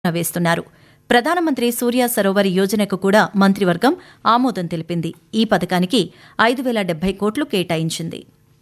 వేస్తున్నారు. ప్రధానమంత్రి సూర్య సరోవర్ యోజనకు కూడా మంత్రివర్గం ఆమోదం తెలిపింది. ఈ పథకానికి 5,070 కోట్లు కేటాయించింది.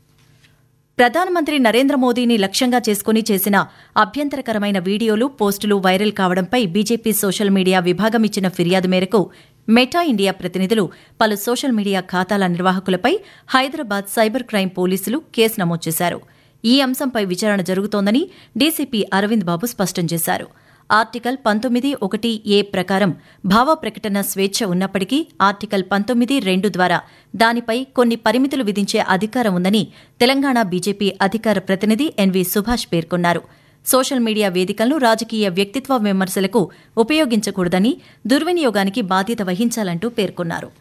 ప్రధానమంత్రి నరేంద్ర మోదీని లక్ష్యంగా చేసుకుని చేసిన అభ్యంతరకరమైన వీడియోలు, పోస్టులు వైరల్ కావడంపై బీజేపీ సోషల్ మీడియా విభాగం ఇచ్చిన ఫిర్యాదు మేరకు మెటా ఇండియా ప్రతినిధులు పలు సోషల్ మీడియా ఖాతాల నిర్వాహకులపై హైదరాబాద్ సైబర్ క్రైమ్ పోలీసులు కేసు నమోదు చేశారు. ఈ అంశంపై విచారణ జరుగుతోందని డీసీపీ అరవింద్ బాబు స్పష్టం చేశారు. ఆర్టికల్ 19(1)(a) ప్రకారం భావ ప్రకటన స్వేచ్ఛ ఉన్నప్పటికీ ఆర్టికల్ 19(2) ద్వారా దానిపై కొన్ని పరిమితులు విధించే అధికారం ఉందని తెలంగాణ బీజేపీ అధికార ప్రతినిధి ఎన్వీ సుభాష్ పేర్కొన్నారు. సోషల్ మీడియా వేదికలను రాజకీయ వ్యక్తిత్వ విమర్శలకు ఉపయోగించకూడదని, దుర్వినియోగానికి బాధ్యత వహించాలంటూ పేర్కొన్నారు.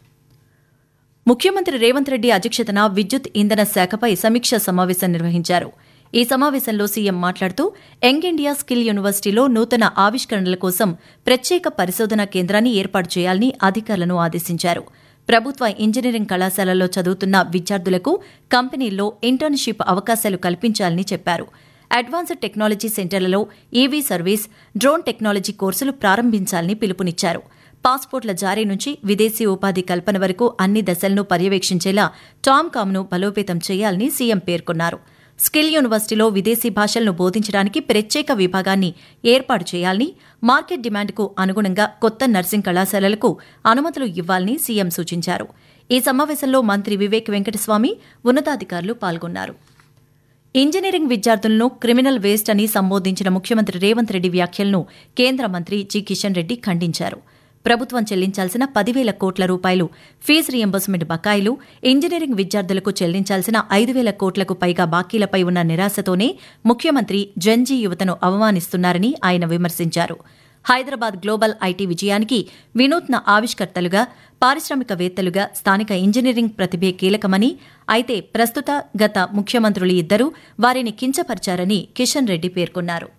ముఖ్యమంత్రి రేవంత్ రెడ్డి అధ్యక్షతన విద్యుత్ ఇంధన శాఖపై సమీక్షా సమావేశం నిర్వహించారు. ఈ సమావేశంలో సీఎం మాట్లాడుతూ యంగ్ ఇండియా స్కిల్ యూనివర్సిటీలో నూతన ఆవిష్కరణల కోసం ప్రత్యేక పరిశోధనా కేంద్రాన్ని ఏర్పాటు చేయాలని అధికారులను ఆదేశించారు. ప్రభుత్వ ఇంజనీరింగ్ కళాశాలల్లో చదువుతున్న విద్యార్థులకు కంపెనీల్లో ఇంటర్న్షిప్ అవకాశాలు కల్పించాలని చెప్పారు. అడ్వాన్స్డ్ టెక్నాలజీ సెంటర్లలో ఈవీ సర్వీస్, డ్రోన్ టెక్నాలజీ కోర్సులు ప్రారంభించాలని పిలుపునిచ్చారు. పాస్పోర్ట్ల జారీ నుంచి విదేశీ ఉపాధి కల్పన వరకు అన్ని దశలను పర్యవేక్షించేలా టామ్కామ్ను బలోపేతం చేయాలని సీఎం పేర్కొన్నారు. స్కిల్ యూనివర్సిటీలో విదేశీ భాషలను బోధించడానికి ప్రత్యేక విభాగాన్ని ఏర్పాటు చేయాలని, మార్కెట్ డిమాండ్కు అనుగుణంగా కొత్త నర్సింగ్ కళాశాలలకు అనుమతులు ఇవ్వాలని సీఎం సూచించారు. ఈ సమావేశంలో మంత్రి వివేక్ వెంకటస్వామి, ఉన్నతాధికారులు పాల్గొన్నారు. ఇంజనీరింగ్ విద్యార్థులను క్రిమినల్ వేస్ట్ అని సంబోధించిన ముఖ్యమంత్రి రేవంత్ రెడ్డి వ్యాఖ్యలను కేంద్ర మంత్రి జి కిషన్ రెడ్డి ఖండించారు. ప్రభుత్వం చెల్లించాల్సిన 10,000 కోట్ల రూపాయలు ఫీజు రియంబర్స్మెంట్ బకాయిలు, ఇంజనీరింగ్ విద్యార్థులకు చెల్లించాల్సిన 5,000 కోట్లకు పైగా బాకీలపై ఉన్న నిరాశతోనే ముఖ్యమంత్రి జన్జీ యువతను అవమానిస్తున్నారని ఆయన విమర్శించారు. హైదరాబాద్ గ్లోబల్ ఐటీ విజయానికి వినూత్న ఆవిష్కర్తలుగా, పారిశ్రామికవేత్తలుగా స్థానిక ఇంజనీరింగ్ ప్రతిభే కీలకమని, అయితే ప్రస్తుత, గత ముఖ్యమంత్రులు ఇద్దరూ వారిని కించపరిచారని కిషన్ రెడ్డి పేర్కొన్నారు.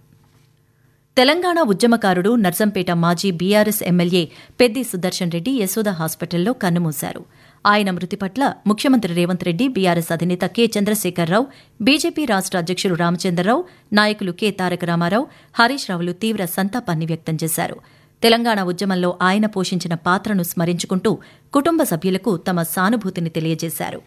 తెలంగాణ ఉద్యమకారుడు, నర్సంపేట మాజీ బీఆర్ఎస్ ఎమ్మెల్యే పెద్ది సుదర్శన్ రెడ్డి యశోద హాస్పిటల్లో కన్నుమూశారు. ఆయన మృతి పట్ల ముఖ్యమంత్రి రేవంత్ రెడ్డి, బీఆర్ఎస్ అధినేత కె చంద్రశేఖరరావు, బీజేపీ రాష్ట అధ్యక్షుడు రామచంద్రరావు, నాయకులు కె తారక రామారావు, హరీష్ రావులు తీవ్ర సంతాపాన్ని వ్యక్తం చేశారు. తెలంగాణ ఉద్యమంలో ఆయన పోషించిన పాత్రను స్మరించుకుంటూ కుటుంబ సభ్యులకు తమ సానుభూతిని తెలియజేశారు.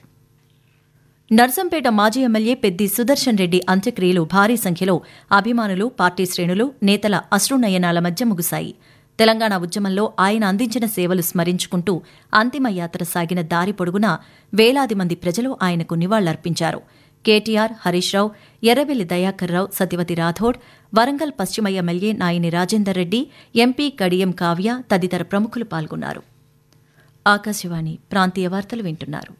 నర్సంపేట మాజీ ఎమ్మెల్యే పెద్ది సుదర్శన్ రెడ్డి అంత్యక్రియలు భారీ సంఖ్యలో అభిమానులు, పార్టీ శ్రేణులు, నేతల అశ్రునయనాల మధ్య ముగిశాయి. తెలంగాణ ఉద్యమంలో ఆయన అందించిన సేవలు స్మరించుకుంటూ అంతిమయాత్ర సాగిన దారి పొడుగునా వేలాది మంది ప్రజలు ఆయనకు నివాళులర్పించారు. కేటీఆర్, హరీష్ రావు, ఎర్రబెల్లి దయాకర్ రావు, సత్యవతి రాథోడ్, వరంగల్ పశ్చిమ ఎమ్మెల్యే నాయిని రాజేందర్ రెడ్డి, ఎంపీ కడియం కావ్య తదితర ప్రముఖులు పాల్గొన్నారు. ఆకాశవాణి ప్రాంతీయ వార్తలు వింటున్నారు.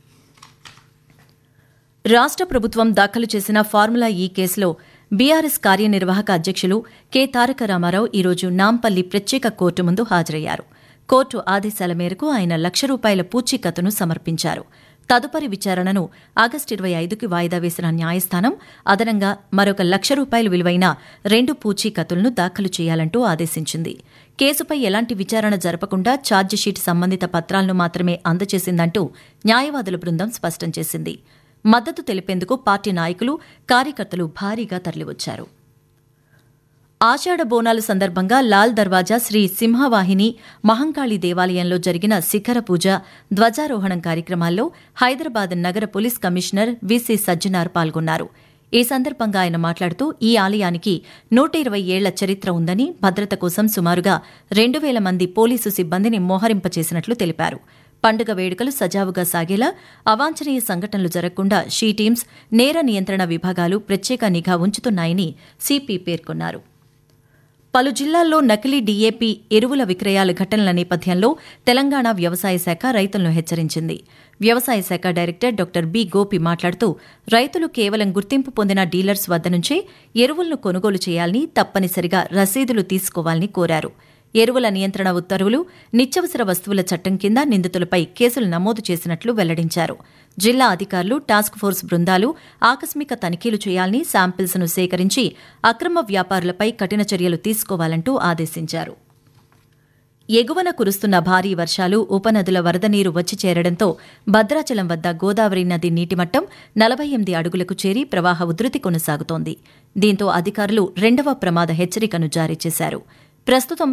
రాష్ట ప్రభుత్వం దాఖలు చేసిన ఫార్ములా ఈ కేసులో బీఆర్ఎస్ కార్యనిర్వాహక అధ్యక్షులు కె తారక రామారావు ఈరోజు నాంపల్లి ప్రత్యేక కోర్టు ముందు హాజరయ్యారు. కోర్టు ఆదేశాల మేరకు ఆయన ₹1,00,000 పూచీకత్తును సమర్పించారు. తదుపరి విచారణను ఆగస్టు 25కి వాయిదా వేసిన న్యాయస్థానం అదనంగా మరొక ₹1,00,000 విలువైన 2 పూచీకత్తులను దాఖలు చేయాలంటూ ఆదేశించింది. కేసుపై ఎలాంటి విచారణ జరపకుండా ఛార్జిషీట్ సంబంధిత పత్రాలను మాత్రమే అందజేసిందంటూ న్యాయవాదుల బృందం స్పష్టం చేసింది. మద్దతు తెలిపేందుకు పార్టీ నాయకులు, కార్యకర్తలు భారీగా తరలివచ్చారు. ఆషాఢ బోనాలు సందర్భంగా లాల్ దర్వాజా శ్రీ సింహవాహిని మహంకాళి దేవాలయంలో జరిగిన శిఖర పూజ, ధ్వజారోహణం కార్యక్రమాల్లో హైదరాబాద్ నగర పోలీస్ కమిషనర్ విసి సజ్జనార్ పాల్గొన్నారు. ఈ సందర్భంగా ఆయన మాట్లాడుతూ ఈ ఆలయానికి 120 ఏళ్ల చరిత్ర ఉందని, భద్రత కోసం సుమారుగా 2,000 మంది పోలీసు సిబ్బందిని మోహరింపచేసినట్లు తెలిపారు. పండుగ వేడుకలు సజావుగా సాగేలా అవాంఛనీయ సంఘటనలు జరగకుండా షీ టీమ్స్, నేర నియంత్రణ విభాగాలు ప్రత్యేక నిఘా ఉంచుతున్నాయని సిపి పేర్కొన్నారు. పలు జిల్లాల్లో నకిలీ డీఏపీ ఎరువుల విక్రయాల ఘటనల నేపథ్యంలో తెలంగాణ వ్యవసాయ శాఖ రైతులను హెచ్చరించింది. వ్యవసాయ శాఖ డైరెక్టర్ డాక్టర్ బి గోపి మాట్లాడుతూ రైతులు కేవలం గుర్తింపు పొందిన డీలర్స్ వద్ద నుంచే ఎరువులను కొనుగోలు చేయాలని, తప్పనిసరిగా రసీదులు తీసుకోవాలని కోరారు. ఎరువుల నియంత్రణ ఉత్తర్వులు, నిత్యావసర వస్తువుల చట్టం కింద నిందితులపై కేసులు నమోదు చేసినట్లు వెల్లడించారు. జిల్లా అధికారులు, టాస్క్ ఫోర్స్ బృందాలు ఆకస్మిక తనిఖీలు చేయాలని, శాంపిల్స్ను సేకరించి అక్రమ వ్యాపారులపై కఠిన చర్యలు తీసుకోవాలంటూ ఆదేశించారు. ఎగువన కురుస్తున్న భారీ వర్షాలు, ఉపనదుల వరద నీరు వచ్చి చేరడంతో భద్రాచలం వద్ద గోదావరి నది నీటిమట్టం 48 అడుగులకు చేరి ప్రవాహ ఉధృతి కొనసాగుతోంది. దీంతో అధికారులు 2వ ప్రమాద హెచ్చరికను జారీ చేశారు. ప్రస్తుతం